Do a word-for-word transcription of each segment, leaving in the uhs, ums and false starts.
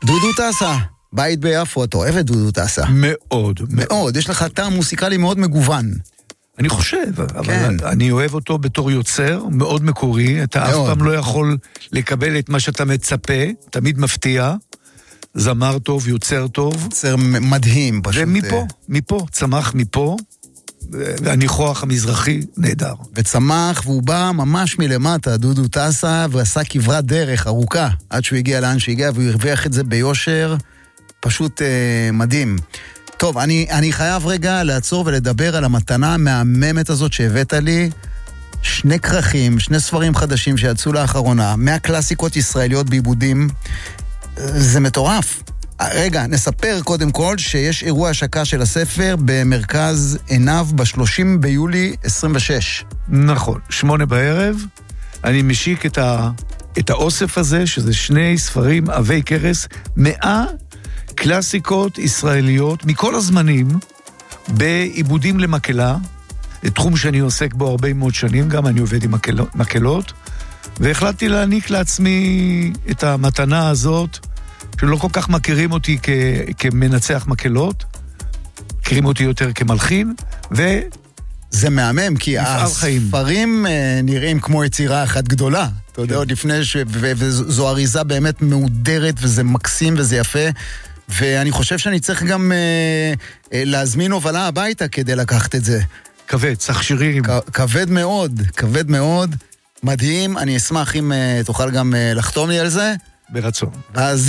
דודו טסה, בית ביפו, אתה אוהב את דודו טסה? מאוד. מאוד, יש לך טעם מוסיקלי מאוד מגוון. אני חושב, אבל אני אוהב אותו בתור יוצר, מאוד מקורי, אתה אף פעם לא יכול לקבל את מה שאתה מצפה, תמיד מפתיע, זמר טוב, יוצר טוב. יוצר מדהים פשוט. ומפה, מפה, צמח מפה, והניחוח המזרחי נהדר. וצמח, והוא בא ממש מלמטה, דודו טסה, ועשה כברת דרך ארוכה, עד שהוא הגיע לאן שהגיע, והוא הרוויח את זה ביושר, פשוט אה, מדהים. טוב, אני, אני חייב רגע לעצור ולדבר על המתנה המהממת הזאת שהבאת לי, שני כרכים, שני ספרים חדשים שיצאו לאחרונה, מהקלאסיקות ישראליות בעיבודים, זה מטורף. רגע, נספר קודם כל שיש אירוע השקה של הספר במרכז עיניו ב-שלושים ביולי עשרים ושש. נכון, שמונה בערב, אני משיק את, ה, את האוסף הזה, שזה שני ספרים עבי קרס, מאה קלאסיקות ישראליות מכל הזמנים, בעיבודים למקלה, תחום שאני עוסק בו הרבה מאוד שנים, גם אני עובד עם מקלות, מקלות, והחלטתי להעניק לעצמי את המתנה הזאת, שלא כל כך מכירים אותי כ, כמנצח מקלות, מכירים אותי יותר כמלחין, ו... זה מהמם, כי הספרים נראים כמו יצירה אחת גדולה. אתה יודע, עוד לפני ש... וזו אריזה באמת מעודרת, וזה מקסים וזה יפה, ואני חושב שאני צריך גם להזמין הובלה הביתה כדי לקחת את זה. כבד, צריך שירים. כבד מאוד, כבד מאוד, מדהים. אני אשמח אם תוכל גם לחתום לי על זה. ברצון. ואז,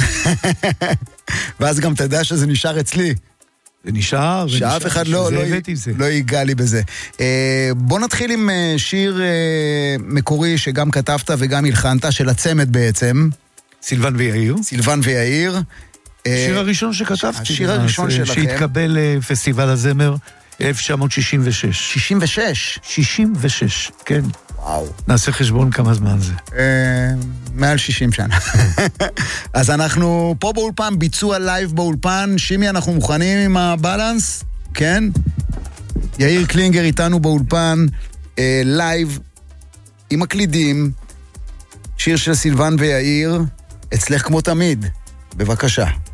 ואז גם תדע שזה נשאר אצלי. זה נשאר, שאף אחד לא, לא, לא ייגע לי בזה. בוא נתחיל עם שיר מקורי שגם כתבת וגם הלחנת, של הצמד בעצם. סילבן ויאיר. סילבן ויאיר. השיר הראשון שכתבתי. השיר הראשון שלכם. שהתקבל לפסטיבל הזמר אלף תשע מאות שישים ושש. שישים ושש? שישים ושש, כן. וואו. נעשה חשבון כמה זמן זה. מעל שישים שנה. אז אנחנו פה באולפן, ביצוע לייב באולפן. שימי, אנחנו מוכנים עם הבלנס? כן? יאיר קלינגר איתנו באולפן, לייב, עם הקלידים, שיר של סילבן ויאיר, אצלך כמו תמיד. בבקשה.